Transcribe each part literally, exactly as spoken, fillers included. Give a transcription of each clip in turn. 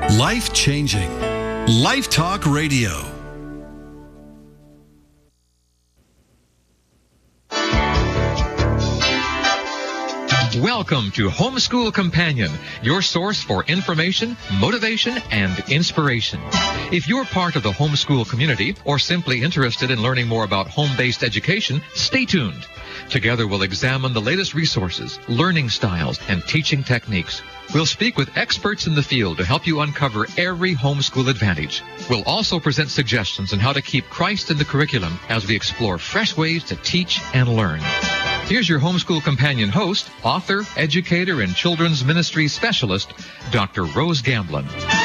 Life-changing. Life Talk Radio. Welcome to Homeschool Companion, your source for information, motivation, and inspiration. If you're part of the homeschool community or simply interested in learning more about home-based education, stay tuned. Together we'll examine the latest resources, learning styles, and teaching techniques. We'll speak with experts in the field to help you uncover every homeschool advantage. We'll also present suggestions on how to keep Christ in the curriculum as we explore fresh ways to teach and learn. Here's your Homeschool Companion host, author, educator, and children's ministry specialist, Doctor Rose Gamblin.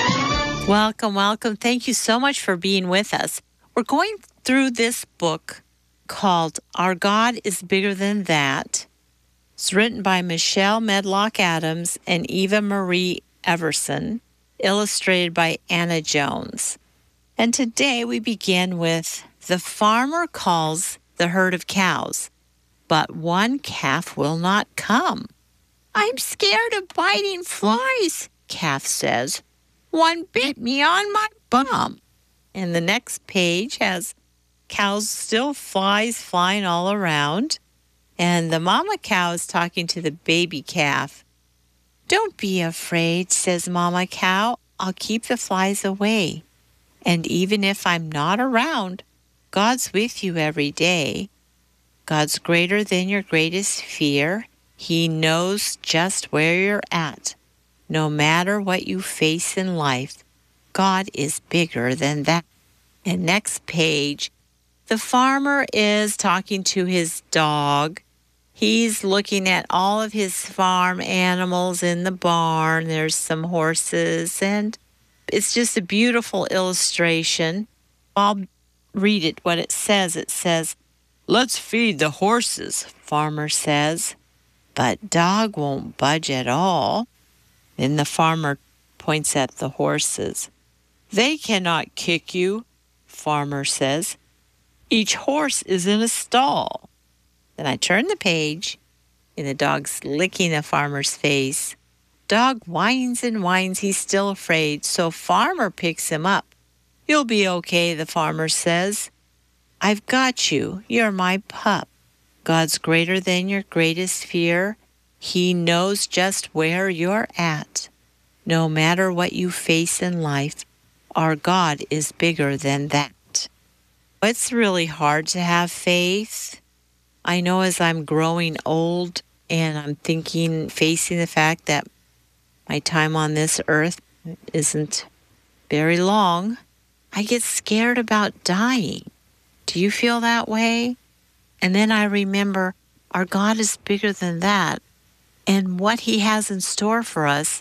Welcome, welcome. Thank you so much for being with us. We're going through this book called Our God is Bigger Than That. It's written by Michelle Medlock Adams and Eva Marie Everson, illustrated by Anna Jones. And today we begin with The Farmer Calls the Herd of Cows, but one calf will not come. I'm scared of biting flies, calf says. One bit me on my bum. And the next page has cows, still flies flying all around. And the mama cow is talking to the baby calf. Don't be afraid, says Mama Cow. I'll keep the flies away. And even if I'm not around, God's with you every day. God's greater than your greatest fear. He knows just where you're at. No matter what you face in life, God is bigger than that. And next page, the farmer is talking to his dog. He's looking at all of his farm animals in the barn. There's some horses, and it's just a beautiful illustration. I'll read it, what it says. It says, "Let's feed the horses," farmer says. But dog won't budge at all. Then the farmer points at the horses. "They cannot kick you," farmer says. "Each horse is in a stall." Then I turn the page, and the dog's licking the farmer's face. Dog whines and whines. He's still afraid, so farmer picks him up. "You'll be okay," the farmer says. "I've got you. You're my pup." God's greater than your greatest fear. He knows just where you're at. No matter what you face in life, our God is bigger than that. It's really hard to have faith. I know as I'm growing old and I'm thinking, facing the fact that my time on this earth isn't very long, I get scared about dying. Do you feel that way? And then I remember our God is bigger than that. And what he has in store for us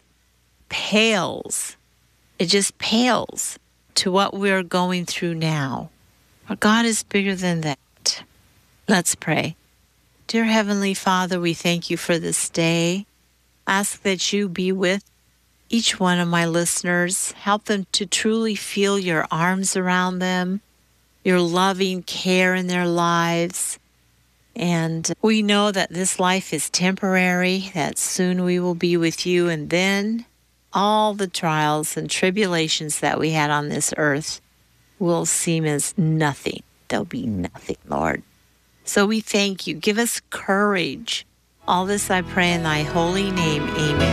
pales. It just pales to what we're going through now. Our God is bigger than that. Let's pray. Dear Heavenly Father, we thank you for this day. Ask that you be with each one of my listeners. Help them to truly feel your arms around them, your loving care in their lives. And we know that this life is temporary, that soon we will be with you, and then all the trials and tribulations that we had on this earth will seem as nothing. They'll be nothing, Lord. So we thank you. Give us courage. All this I pray in thy holy name.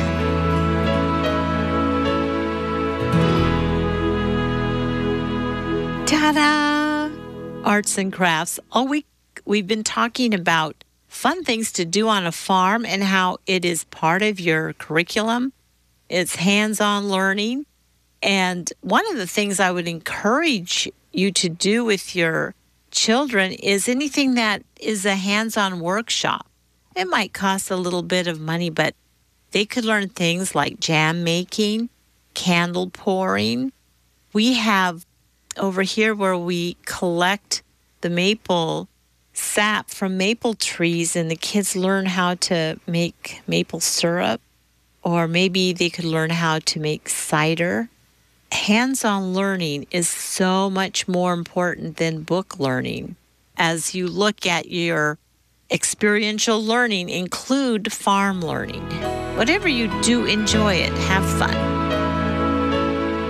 Amen. Ta-da! Arts and crafts. All week we've been talking about fun things to do on a farm and how it is part of your curriculum. It's hands-on learning. And one of the things I would encourage you to do with your children is anything that is a hands-on workshop. It might cost a little bit of money, but they could learn things like jam making, candle pouring. We have over here where we collect the maple sap from maple trees, and the kids learn how to make maple syrup, or maybe they could learn how to make cider. Hands-on learning is so much more important than book learning. As you look at your experiential learning, include farm learning. Whatever you do, enjoy it. Have fun.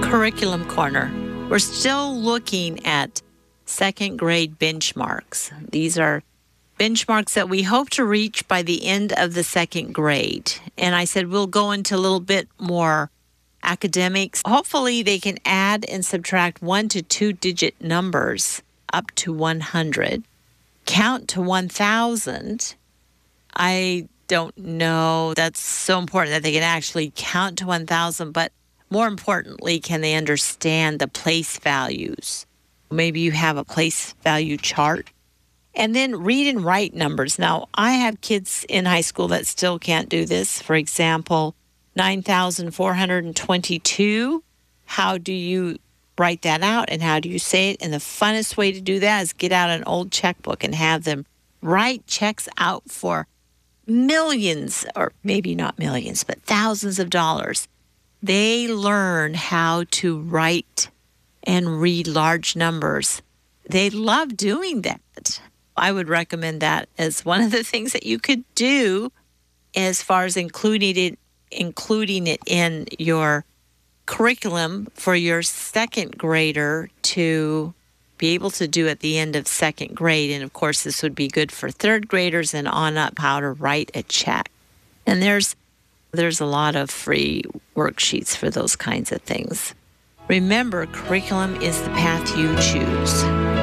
Curriculum Corner. We're still looking at second grade benchmarks. These are benchmarks that we hope to reach by the end of the second grade. And I said we'll go into a little bit more academics. Hopefully they can add and subtract one to two digit numbers up to one hundred. Count to one thousand. I don't know. That's so important that they can actually count to one thousand, but more importantly, can they understand the place values? Maybe you have a place value chart. And then read and write numbers. Now, I have kids in high school that still can't do this. For example, nine thousand four hundred twenty-two. How do you write that out and how do you say it? And the funnest way to do that is get out an old checkbook and have them write checks out for millions, or maybe not millions, but thousands of dollars. They learn how to write and read large numbers. They love doing that. I would recommend that as one of the things that you could do as far as including it, including it in your curriculum for your second grader to be able to do at the end of second grade. And of course, this would be good for third graders and on up, how to write a check. And there's there's a lot of free worksheets for those kinds of things. Remember, curriculum is the path you choose.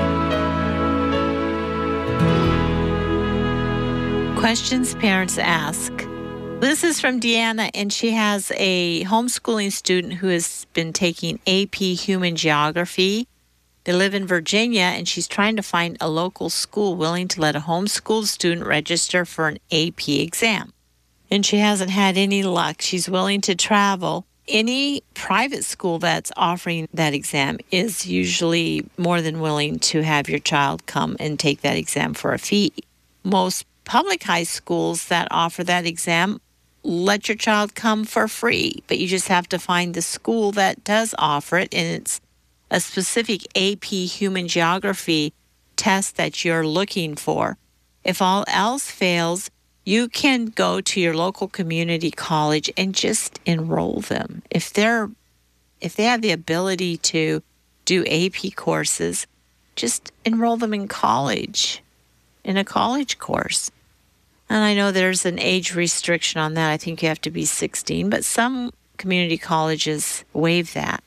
Questions parents ask. This is from Deanna, and she has a homeschooling student who has been taking A P Human Geography. They live in Virginia, and she's trying to find a local school willing to let a homeschooled student register for an A P exam. And she hasn't had any luck. She's willing to travel. Any private school that's offering that exam is usually more than willing to have your child come and take that exam for a fee. Most public high schools that offer that exam let your child come for free, but you just have to find the school that does offer it, and it's a specific A P Human Geography test that you're looking for. If all else fails, you can go to your local community college and just enroll them. If they're if they have the ability to do A P courses, just enroll them in college, in a college course. And I know there's an age restriction on that. I think you have to be sixteen, but some community colleges waive that.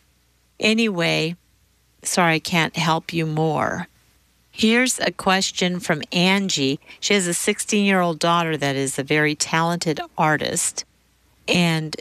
Anyway, sorry I can't help you more. Here's a question from Angie. She has a sixteen-year-old daughter that is a very talented artist, and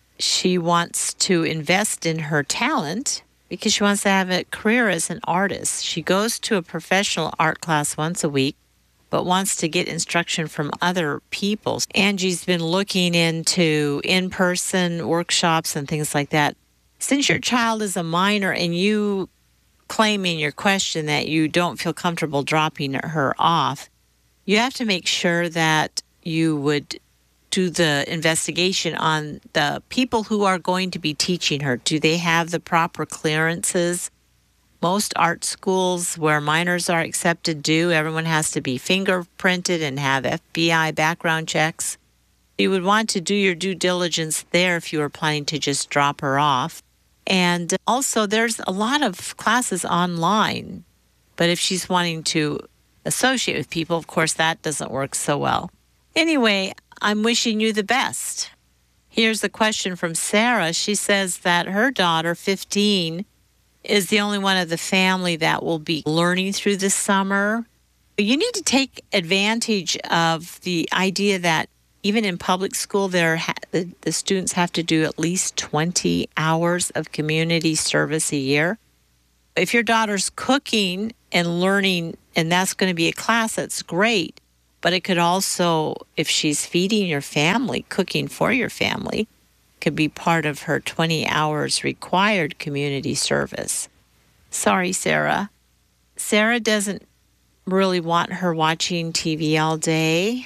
she wants to invest in her talent because she wants to have a career as an artist. She goes to a professional art class once a week, but wants to get instruction from other people. Angie's been looking into in-person workshops and things like that. Since your child is a minor and you claim in your question that you don't feel comfortable dropping her off, you have to make sure that you would do the investigation on the people who are going to be teaching her. Do they have the proper clearances? Most art schools where minors are accepted do. Everyone has to be fingerprinted and have F B I background checks. You would want to do your due diligence there if you were planning to just drop her off. And also, there's a lot of classes online. But if she's wanting to associate with people, of course, that doesn't work so well. Anyway, I'm wishing you the best. Here's a question from Sarah. She says that her daughter, fifteen, is the only one of the family that will be learning through the summer. You need to take advantage of the idea that even in public school, there ha- the, the students have to do at least twenty hours of community service a year. If your daughter's cooking and learning, and that's going to be a class, that's great. But it could also, if she's feeding your family, cooking for your family, could be part of her twenty hours required community service. Sorry, Sarah. Sarah doesn't really want her watching T V all day,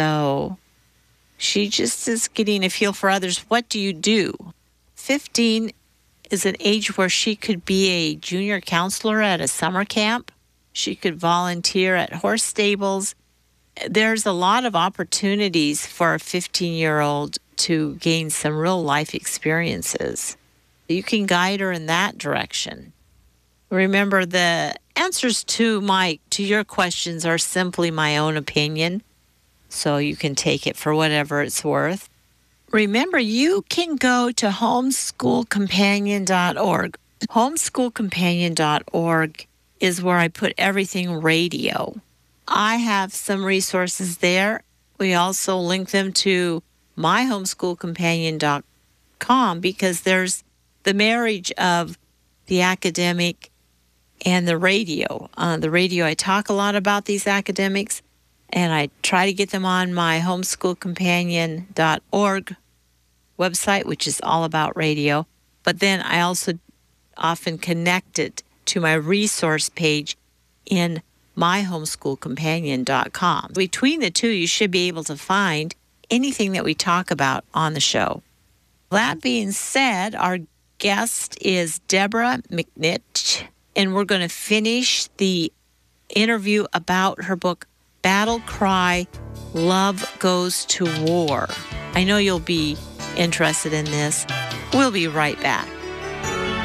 so she just is getting a feel for others. What do you do? fifteen is an age where she could be a junior counselor at a summer camp. She could volunteer at horse stables. There's a lot of opportunities for a fifteen-year-old to gain some real life experiences. You can guide her in that direction. Remember, the answers to my to your questions are simply my own opinion, so you can take it for whatever it's worth. Remember, you can go to homeschool companion dot org. homeschool companion dot org is where I put everything radio. I have some resources there. We also link them to my homeschool companion dot com because there's the marriage of the academic and the radio. On the radio, I talk a lot about these academics, and I try to get them on my homeschool companion dot org website, which is all about radio. But then I also often connect it to my resource page in my homeschool companion dot com. Between the two, you should be able to find anything that we talk about on the show. That being said, our guest is Deborah McNitch, and we're going to finish the interview about her book, Battle Cry, Love Goes to War. I know you'll be interested in this. We'll be right back.